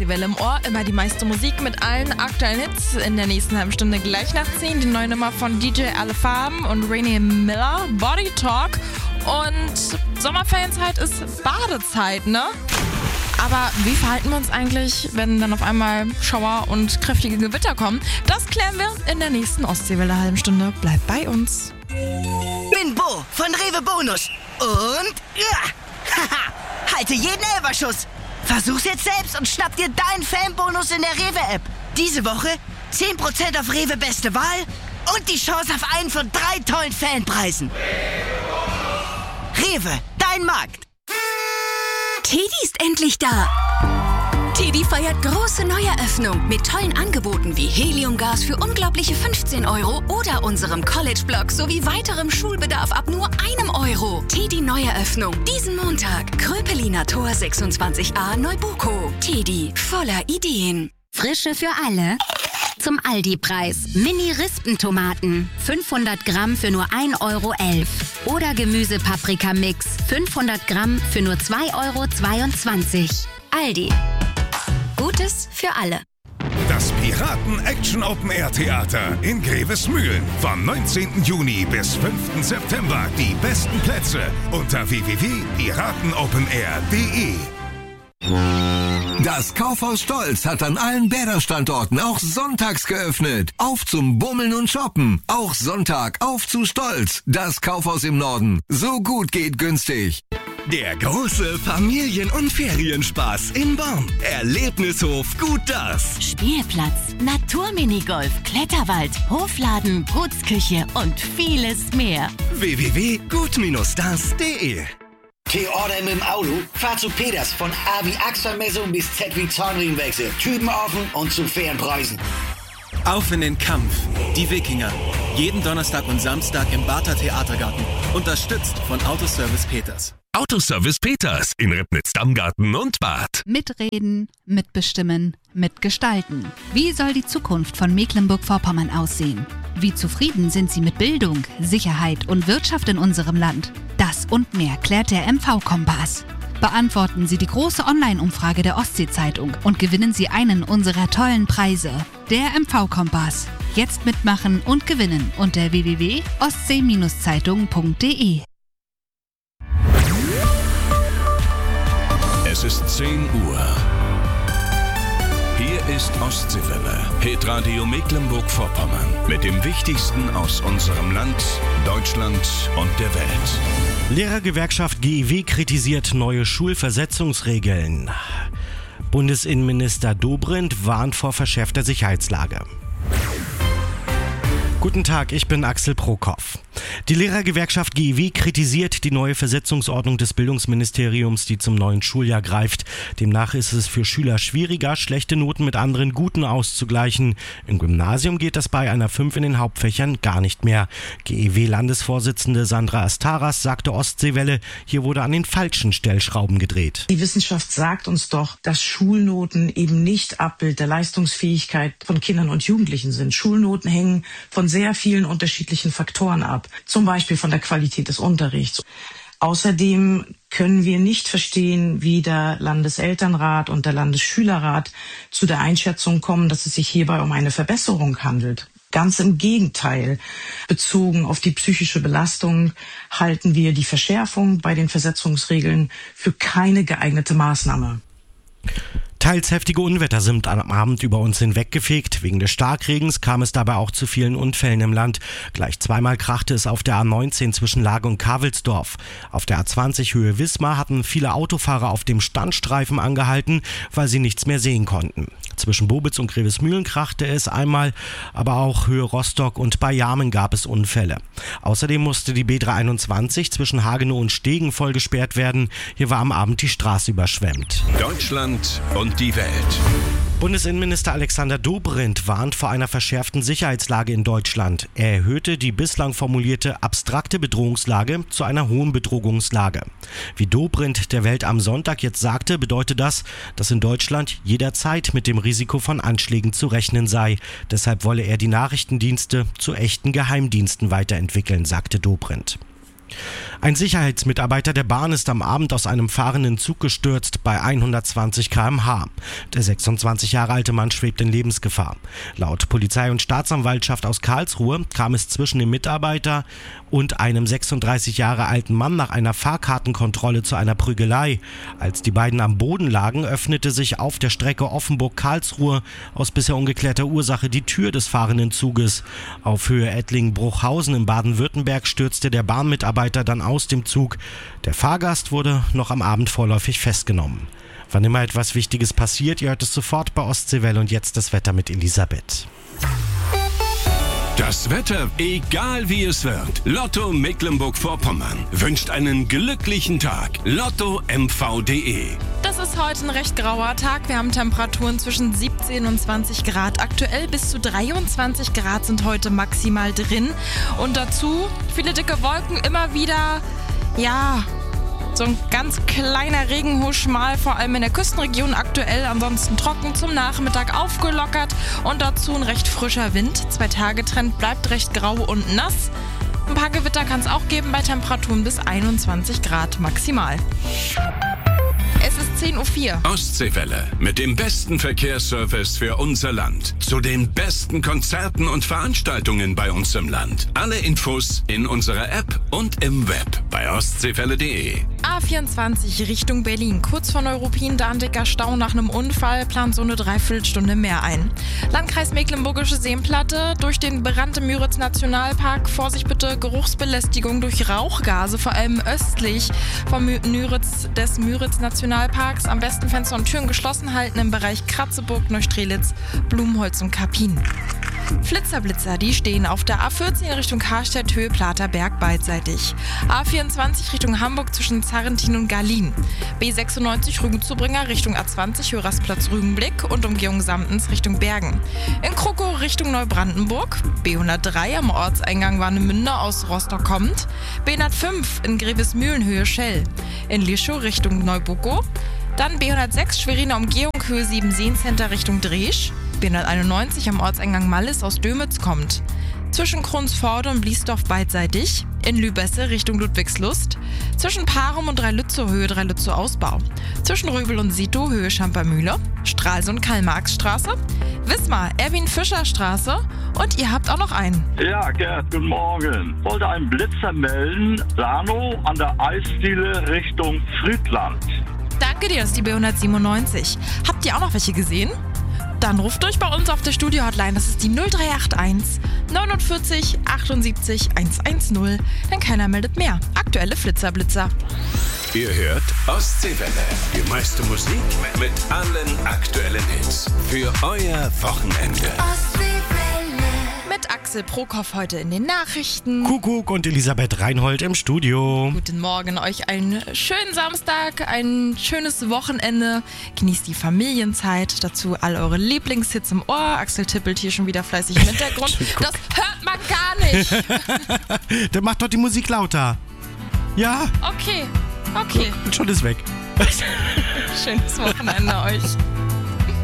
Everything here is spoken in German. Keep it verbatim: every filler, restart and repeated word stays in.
Ostseewelle im Ohr. Immer die meiste Musik mit allen aktuellen Hits. In der nächsten halben Stunde gleich nach zehn die neue Nummer von D J Alle Farben und René Miller, Body Talk. Und Sommerferienzeit ist Badezeit, ne? Aber wie verhalten wir uns eigentlich, wenn dann auf einmal Schauer und kräftige Gewitter kommen? Das klären wir in der nächsten Ostseewelle halben Stunde. Bleibt bei uns. Bin Bo von Rewe Bonus. Und ja, haha, halte jeden Elferschuss. Versuch's jetzt selbst und schnapp dir deinen Fanbonus in der Rewe-App. Diese Woche zehn Prozent auf Rewe Beste Wahl und die Chance auf einen von drei tollen Fanpreisen. Rewe, dein Markt. Teddy ist endlich da. Teddy feiert große Neueröffnung mit tollen Angeboten wie Heliumgas für unglaubliche fünfzehn Euro oder unserem College-Blog sowie weiterem Schulbedarf ab nur einem Euro. Teddy Neueröffnung diesen Montag. Kröpeliner Tor sechsundzwanzig a Neubuko. Teddy voller Ideen. Frische für alle. Zum Aldi-Preis. Mini-Rispentomaten. fünfhundert Gramm für nur ein Euro elf. Oder Gemüse-Paprika-Mix. fünfhundert Gramm für nur zwei Euro zweiundzwanzig. Aldi. Gutes für alle. Das Piraten-Action-Open-Air-Theater in Grevesmühlen. Vom neunzehnten Juni bis fünften September. Die besten Plätze unter w w w punkt piratenopenair punkt de. Das Kaufhaus Stolz hat an allen Bäder-Standorten auch sonntags geöffnet. Auf zum Bummeln und Shoppen. Auch Sonntag auf zu Stolz. Das Kaufhaus im Norden. So gut geht günstig. Der große Familien- und Ferienspaß in Born. Erlebnishof Gut Das. Spielplatz, Naturminigolf, Kletterwald, Hofladen, Gutsküche und vieles mehr. w w w punkt gut das punkt de. T-Order mit dem Auto? Fahr zu Peters. Von A wie Achselmessung bis Z wie Zahnriemenwechsel. Typen offen und zu fairen Preisen. Auf in den Kampf. Die Wikinger. Jeden Donnerstag und Samstag im Barther Theatergarten. Unterstützt von Autoservice Peters. Autoservice Peters in Ribnitz-Dammgarten und Bad. Mitreden, mitbestimmen, mitgestalten. Wie soll die Zukunft von Mecklenburg-Vorpommern aussehen? Wie zufrieden sind Sie mit Bildung, Sicherheit und Wirtschaft in unserem Land? Das und mehr klärt der M V-Kompass. Beantworten Sie die große Online-Umfrage der Ostsee-Zeitung und gewinnen Sie einen unserer tollen Preise. Der M V-Kompass. Jetzt mitmachen und gewinnen unter w w w punkt ostsee Zeitung punkt de. Es ist zehn Uhr. Hier ist Ostseewelle, Hitradio Mecklenburg-Vorpommern. Mit dem Wichtigsten aus unserem Land, Deutschland und der Welt. Lehrergewerkschaft G E W kritisiert neue Schulversetzungsregeln. Bundesinnenminister Dobrindt warnt vor verschärfter Sicherheitslage. Guten Tag, ich bin Axel Prokop. Die Lehrergewerkschaft G E W kritisiert die neue Versetzungsordnung des Bildungsministeriums, die zum neuen Schuljahr greift. Demnach ist es für Schüler schwieriger, schlechte Noten mit anderen guten auszugleichen. Im Gymnasium geht das bei einer fünf in den Hauptfächern gar nicht mehr. G E W-Landesvorsitzende Sandra Astaras sagte Ostseewelle, hier wurde an den falschen Stellschrauben gedreht. Die Wissenschaft sagt uns doch, dass Schulnoten eben nicht Abbild der Leistungsfähigkeit von Kindern und Jugendlichen sind. Schulnoten hängen von sehr vielen unterschiedlichen Faktoren ab, zum Beispiel von der Qualität des Unterrichts. Außerdem können wir nicht verstehen, wie der Landeselternrat und der Landesschülerrat zu der Einschätzung kommen, dass es sich hierbei um eine Verbesserung handelt. Ganz im Gegenteil. Bezogen auf die psychische Belastung halten wir die Verschärfung bei den Versetzungsregeln für keine geeignete Maßnahme. Teils heftige Unwetter sind am Abend über uns hinweggefegt. Wegen des Starkregens kam es dabei auch zu vielen Unfällen im Land. Gleich zweimal krachte es auf der A neunzehn zwischen Lage und Kavelsdorf. Auf der A zwanzig Höhe Wismar hatten viele Autofahrer auf dem Standstreifen angehalten, weil sie nichts mehr sehen konnten. Zwischen Bobitz und Grevesmühlen krachte es einmal, aber auch Höhe Rostock und bei Jarmen gab es Unfälle. Außerdem musste die B dreihunderteinundzwanzig zwischen Hagenow und Stegen voll gesperrt werden. Hier war am Abend die Straße überschwemmt. Deutschland und die Welt. Bundesinnenminister Alexander Dobrindt warnt vor einer verschärften Sicherheitslage in Deutschland. Er erhöhte die bislang formulierte abstrakte Bedrohungslage zu einer hohen Bedrohungslage. Wie Dobrindt der Welt am Sonntag jetzt sagte, bedeutet das, dass in Deutschland jederzeit mit dem Risiko von Anschlägen zu rechnen sei. Deshalb wolle er die Nachrichtendienste zu echten Geheimdiensten weiterentwickeln, sagte Dobrindt. Ein Sicherheitsmitarbeiter der Bahn ist am Abend aus einem fahrenden Zug gestürzt bei hundertzwanzig Kilometer pro Stunde. Der sechsundzwanzig Jahre alte Mann schwebt in Lebensgefahr. Laut Polizei und Staatsanwaltschaft aus Karlsruhe kam es zwischen dem Mitarbeiter und einem sechsunddreißig Jahre alten Mann nach einer Fahrkartenkontrolle zu einer Prügelei. Als die beiden am Boden lagen, öffnete sich auf der Strecke Offenburg-Karlsruhe aus bisher ungeklärter Ursache die Tür des fahrenden Zuges. Auf Höhe Ettlingen-Bruchhausen in Baden-Württemberg stürzte der Bahnmitarbeiter dann aus dem Zug. Der Fahrgast wurde noch am Abend vorläufig festgenommen. Wann immer etwas Wichtiges passiert, ihr hört es sofort bei Ostseewelle. Und jetzt das Wetter mit Elisabeth. Das Wetter, egal wie es wird. Lotto Mecklenburg-Vorpommern wünscht einen glücklichen Tag. Lotto M V punkt de. Das ist heute ein recht grauer Tag. Wir haben Temperaturen zwischen siebzehn und zwanzig Grad. Aktuell bis zu dreiundzwanzig Grad sind heute maximal drin. Und dazu viele dicke Wolken, immer wieder, ja, so ein ganz kleiner Regenhusch mal, vor allem in der Küstenregion aktuell, ansonsten trocken, zum Nachmittag aufgelockert und dazu ein recht frischer Wind. Zwei-Tage-Trend bleibt recht grau und nass. Ein paar Gewitter kann es auch geben bei Temperaturen bis einundzwanzig Grad maximal. Es ist zehn Uhr vier. Ostseewelle mit dem besten Verkehrsservice für unser Land. Zu den besten Konzerten und Veranstaltungen bei uns im Land. Alle Infos in unserer App und im Web bei ostseewelle punkt de. A vierundzwanzig Richtung Berlin. Kurz vor Neuruppin, da ein dicker Stau nach einem Unfall, plant so eine Dreiviertelstunde mehr ein. Landkreis Mecklenburgische Seenplatte, durch den Brand im Müritz-Nationalpark. Vorsicht bitte, Geruchsbelästigung durch Rauchgase, vor allem östlich vom Müritz, des Müritz-Nationalparks. Am besten Fenster und Türen geschlossen halten im Bereich Kratzeburg, Neustrelitz, Blumenholz und Kapin. Flitzerblitzer, die stehen auf der A vierzehn Richtung Karstedt, Höhe Platerberg beidseitig. A vierundzwanzig Richtung Hamburg zwischen Zarrentin und Garlin. B sechsundneunzig Rügenzubringer Richtung A zwanzig, Höhe Rastplatz Rügenblick und Umgehung Samtens Richtung Bergen. In Kroko Richtung Neubrandenburg. B hundertdrei am Ortseingang Warnemünde aus Rostock kommt. B hundertfünf in Grevesmühlen, Höhe Schell. In Lischow Richtung Neubuckow. Dann B hundertsechs Schweriner Umgehung, Höhe sieben Seencenter Richtung Dresch. B hunderteinundneunzig am Ortseingang Mallis aus Dömitz kommt. Zwischen Krunsforde und Bliesdorf beidseitig. In Lübesse Richtung Ludwigslust. Zwischen Parum und Dreilützow, Höhe Dreilützow Ausbau. Zwischen Röbel und Sito, Höhe Schampermühle. Stralsund Karl-Marx-Straße. Wismar Erwin-Fischer-Straße. Und ihr habt auch noch einen. Ja, Gerd, guten Morgen. Ich wollte einen Blitzer melden. Sano an der Eisdiele Richtung Friedland. Danke dir, das ist die B hundertsiebenundneunzig. Habt ihr auch noch welche gesehen? Dann ruft durch bei uns auf der Studio-Hotline. Das ist die null drei acht eins neunundvierzig achtundsiebzig hundertzehn. Denn keiner meldet mehr. Aktuelle Flitzerblitzer. Ihr hört Ostseewelle. Die meiste Musik mit allen aktuellen Hits. Für euer Wochenende. Mit Axel Prokop heute in den Nachrichten. Kuckuck und Elisabeth Reinhold im Studio. Guten Morgen, euch einen schönen Samstag, ein schönes Wochenende. Genießt die Familienzeit, dazu all eure Lieblingshits im Ohr. Axel tippelt hier schon wieder fleißig im Hintergrund. Das hört man gar nicht. Der macht doch die Musik lauter. Ja. Okay, okay. Und schon ist weg. Schönes Wochenende euch.